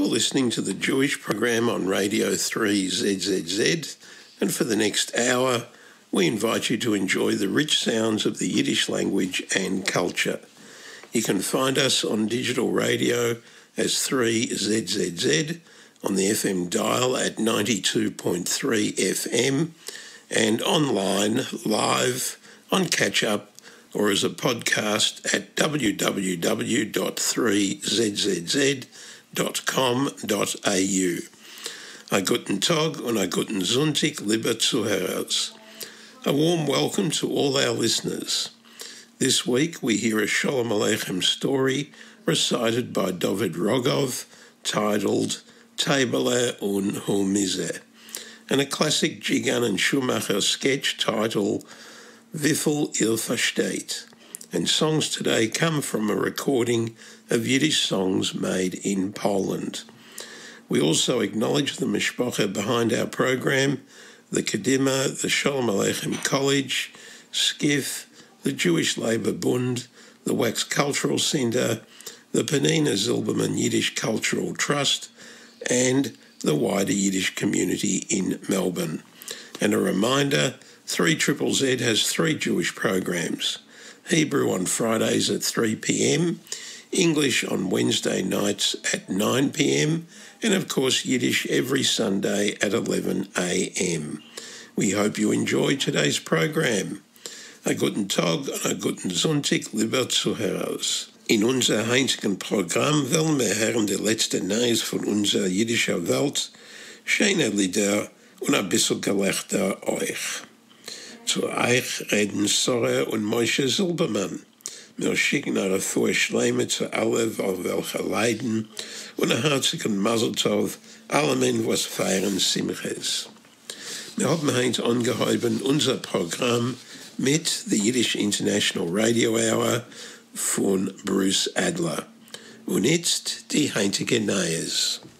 You're listening to the Jewish program on Radio 3 ZZZ, and for the next hour, we invite you to enjoy the rich sounds of the Yiddish language and culture. You can find us on digital radio as 3ZZZ, on the FM dial at 92.3 FM, and online, live, on catch-up, or as a podcast at www.3zzz.com.au. A guten Tag und a guten Sonntag, liebe Zuhörers. A warm welcome to all our listeners. This week we hear a Sholem Aleichem story recited by David Rogov, titled Tabele un Humize, and a classic Jigan and Schumacher sketch titled Wiffel ihr versteht. And songs today come from a recording of Yiddish songs made in Poland. We also acknowledge the mishpacha behind our program, the Kedima, the Sholem Aleichem College, SCIF, the Jewish Labour Bund, the Wax Cultural Centre, the Penina Zilberman Yiddish Cultural Trust, and the wider Yiddish community in Melbourne. And a reminder, 3ZZZ has 3 Jewish programs: Hebrew on Fridays at 3 p.m, English on Wednesday nights at 9 p.m, and of course Yiddish every Sunday at 11 a.m. We hope you enjoy today's program. A guten Tag und a guten Sonntag, liebe Zuhörers. In unser heutigen Programm wollen wir hören die letzten Neues von unserer jiddischer Welt, schöne Lieder und ein bisschen Gelächter euch. Zu euch reden Sora und Moshe Silberman. Wir schicken eine frohe Schleime zu allen, welche leiden, und einen herzigen Mazel Tov allen, was feiern Simches. Wir haben heute angehäuben unser Programm mit the Yiddish International Radio Hour von Bruce Adler. Und jetzt die heutige Neues.